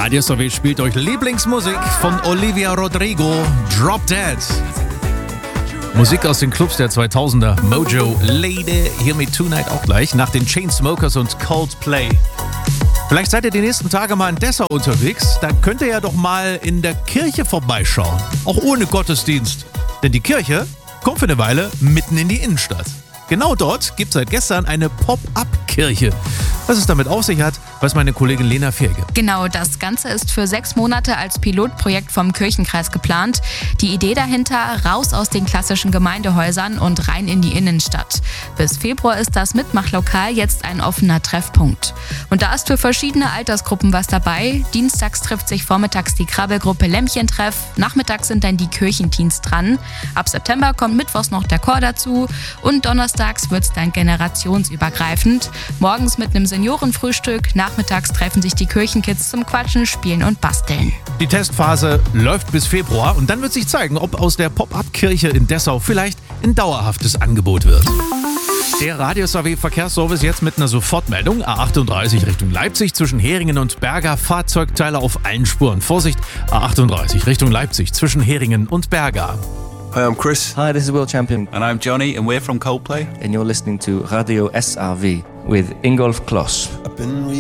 Radio SAW spielt euch Lieblingsmusik von Olivia Rodrigo, Drop Dead. Musik aus den Clubs der 2000er, Mojo, Lady, Hear Me Tonight auch gleich, nach den Chainsmokers und Coldplay. Vielleicht seid ihr die nächsten Tage mal in Dessau unterwegs, da könnt ihr ja doch mal in der Kirche vorbeischauen, auch ohne Gottesdienst. Denn die Kirche kommt für eine Weile mitten in die Innenstadt. Genau dort gibt es seit gestern eine Pop-up-Kirche. Was es damit auf sich hat, weiß meine Kollegin Lena Ferge. Genau, das Ganze ist für 6 Monate als Pilotprojekt vom Kirchenkreis geplant. Die Idee dahinter, raus aus den klassischen Gemeindehäusern und rein in die Innenstadt. Bis Februar ist das Mitmachlokal jetzt ein offener Treffpunkt. Und da ist für verschiedene Altersgruppen was dabei. Dienstags trifft sich vormittags die Krabbelgruppe Lämmchentreff, nachmittags sind dann die Kirchenteens dran. Ab September kommt mittwochs noch der Chor dazu und donnerstags wird es dann generationsübergreifend. Morgens mit einem Seniorenfrühstück, nachmittags treffen sich die Kirchenkids zum Quatschen, Spielen und Basteln. Die Testphase läuft bis Februar und dann wird sich zeigen, ob aus der Pop-up-Kirche in Dessau vielleicht ein dauerhaftes Angebot wird. Der Radio SAW Verkehrsservice jetzt mit einer Sofortmeldung. A38 Richtung Leipzig zwischen Heringen und Berga. Fahrzeugteile auf allen Spuren. Vorsicht, A38 Richtung Leipzig zwischen Heringen und Berga. Hi, I'm Chris. Hi, this is Will Champion. And I'm Johnny, and we're from Coldplay. And you're listening to Radio SAW with Ingolf Kloss.